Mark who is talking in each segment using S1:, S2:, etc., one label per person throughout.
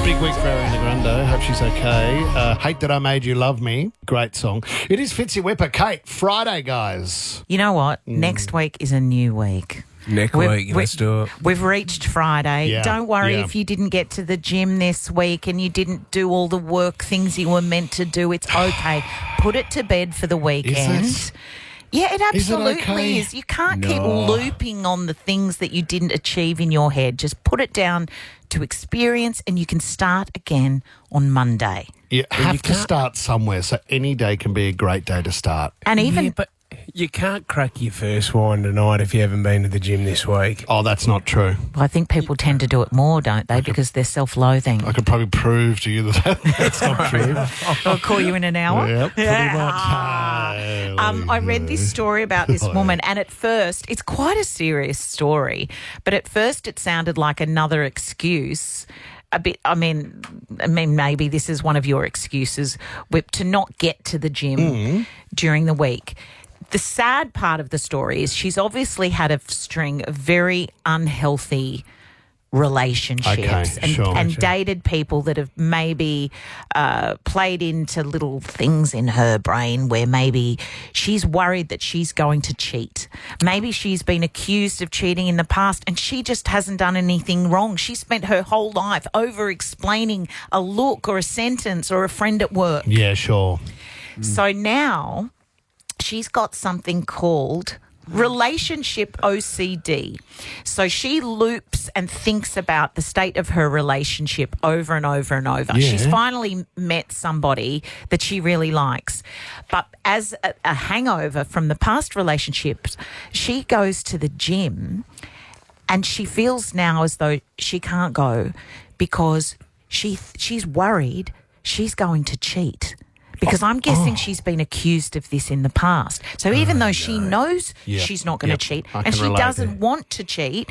S1: Big week for Ariana Grande. Hope she's okay. Hate That I Made You Love Me. Great song. It is Fitzy Whipper. Kate, Friday, guys.
S2: You know what? Next week is a new week.
S3: Next week, let's do it.
S2: We've reached Friday.
S1: Yeah,
S2: Don't worry
S1: yeah.
S2: if you didn't get to the gym this week and you didn't do all the work, things you were meant to do. It's okay. Put it to bed for the weekend.
S1: Is it?
S2: Yeah, it absolutely
S1: okay?
S2: is. You can't keep looping on the things that you didn't achieve in your head. Just put it down to experience and you can start again on Monday.
S1: You have to start somewhere, so any day can be a great day to start.
S2: And even...
S3: Yeah, but you can't crack your first wine tonight if you haven't been to the gym this week.
S1: Oh, that's not true.
S2: Well, I think people tend to do it more, don't they? Because they're self-loathing.
S1: I could probably prove to you that that's not true.
S2: I'll call you in an hour.
S1: Yep, pretty much.
S2: I read this story about this woman, and at first, it's quite a serious story, but at first it sounded like another excuse. A bit. I mean, maybe this is one of your excuses, Whip, to not get to the gym during the week. The sad part of the story is she's obviously had a string of very unhealthy relationships and dated people that have maybe played into little things in her brain where maybe she's worried that she's going to cheat. Maybe she's been accused of cheating in the past and she just hasn't done anything wrong. She spent her whole life over-explaining a look or a sentence or a friend at work.
S1: Yeah, sure.
S2: So now she's got something called relationship OCD. So she loops and thinks about the state of her relationship over and over and over.
S1: Yeah.
S2: She's finally met somebody that she really likes. But as a hangover from the past relationships, she goes to the gym and she feels now as though she can't go because she's worried she's going to cheat. Because I'm guessing she's been accused of this in the past. So even though she knows she's not going to cheat and she doesn't want to cheat,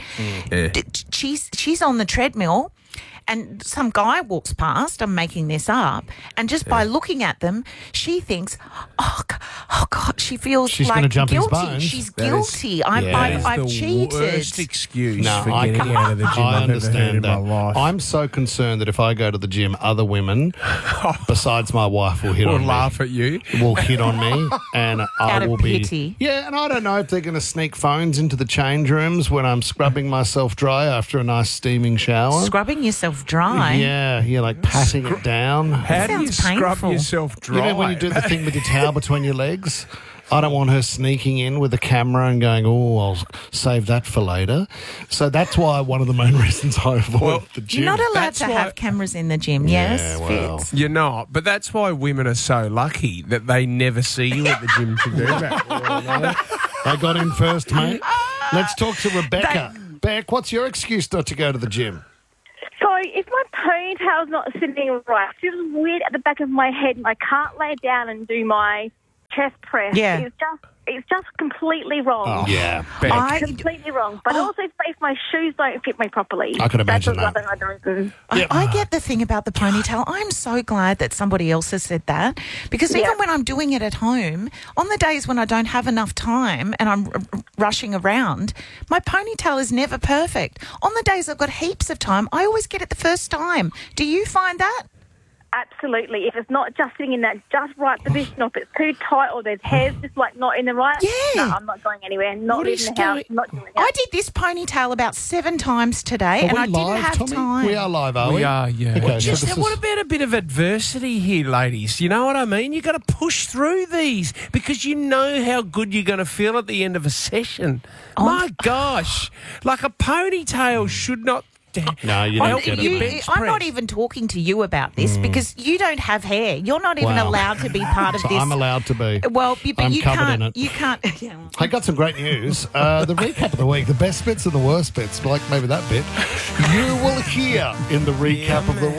S2: she's on the treadmill and some guy walks past, I'm making this up, and just by looking at them, she thinks, oh God, she feels
S1: She's
S2: like
S1: gonna jump his
S2: guilty.
S1: bones.
S2: She's
S3: That is-
S2: guilty.
S3: That
S2: I've
S3: is the
S2: cheated.
S3: worst excuse
S1: No,
S3: for getting out of the gym
S1: I
S3: I've ever heard
S1: understand
S3: in
S1: that.
S3: my life.
S1: I'm so concerned that if I go to the gym, other women, besides my wife, will hit
S3: Or
S1: on me.
S3: laugh at you.
S1: Will hit on me, and
S2: Out
S1: I
S2: of
S1: will be.
S2: pity.
S1: Yeah, and I don't know if they're going to sneak phones into the change rooms when I'm scrubbing myself dry after a nice steaming shower.
S2: Scrubbing yourself dry.
S1: Yeah, like patting it down.
S3: How do you
S2: sounds
S3: scrub
S2: painful.
S3: yourself dry?
S1: You know when you do the thing with your towel between your legs? I don't want her sneaking in with a camera and going, oh, I'll save that for later. So that's why one of the main reasons I avoid the gym.
S2: You're not allowed
S3: That's
S2: to
S3: why-
S2: have cameras in the gym, yes,
S1: well.
S2: Fitz?
S3: You're not, but that's why women are so lucky that they never see you at the gym to do that.
S1: They got in first, mate. Let's talk to Rebecca. Beck, what's your excuse not to go to the gym?
S4: So if my ponytail's not sitting right, it feels weird at the back of my head and I can't lay down and do my chest press.
S2: Yeah.
S4: It's just completely wrong.
S1: Yeah.
S3: Beck.
S4: Completely wrong. But also if my shoes don't fit me properly.
S1: I can imagine
S4: That's
S1: that.
S4: another reason.
S2: I get the thing about the ponytail. I'm so glad that somebody else has said that because even when I'm doing it at home, on the days when I don't have enough time and I'm rushing around, my ponytail is never perfect. On the days I've got heaps of time, I always get it the first time. Do you find that?
S4: Absolutely. If it's not just sitting in that just right position, or if it's too tight, or there's hairs just like not in the right.
S2: Yeah.
S4: No, I'm not going anywhere. Not
S3: What
S4: leaving
S3: is
S4: the house.
S3: going-
S4: Not doing it.
S2: I did this ponytail about 7 times today and
S1: Are
S2: I
S1: we
S2: didn't
S1: live,
S2: have
S1: Tommy?
S2: time.
S1: We are live, are we?
S3: We are, yeah.
S1: Okay,
S3: Just,
S1: so this
S3: what
S1: is-
S3: about a bit of adversity here, ladies? You know what I mean? You've got to push through these because you know how good you're going to feel at the end of a session. My gosh. Like a ponytail should not...
S1: No, you don't get
S3: you
S1: it.
S3: bench
S2: I'm not
S3: press.
S2: even talking to you about this because you don't have hair. You're not even
S1: Wow.
S2: allowed to be part of
S1: So
S2: this.
S1: I'm allowed to be.
S2: Well, but
S1: I'm
S2: you
S1: covered
S2: can't.
S1: in it.
S2: You can't. Yeah.
S1: I got some great news. The recap of the week, the best bits and the worst bits, like maybe that bit, you will hear in the recap of the week.